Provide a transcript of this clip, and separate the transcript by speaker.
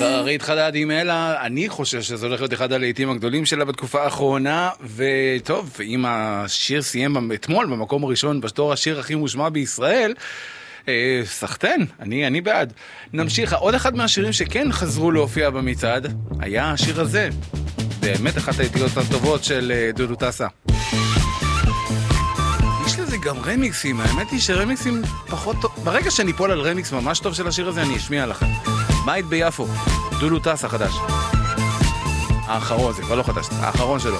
Speaker 1: שרית חדד עם אלה, אני חושב שזה הולך להיות אחד הלהיטים הגדולים שלה בתקופה האחרונה, וטוב, אם השיר סיים אתמול במקום הראשון בשטור השיר הכי מושמע בישראל, סחטן, אני בעד. נמשיך, עוד אחד מהשירים שכן חזרו להופיע במצעד, היה השיר הזה, באמת אחת הידיעות הטובות של דודו טסה. יש לזה גם רמיקסים, האמת היא שרמיקסים פחות טוב, ברגע שאני פול על רמיקס ממש טוב של השיר הזה אני אשמיע לכם. בית ביפו, דודו טסה חדש, האחרון, זה כבר לא חדש, האחרון שלו.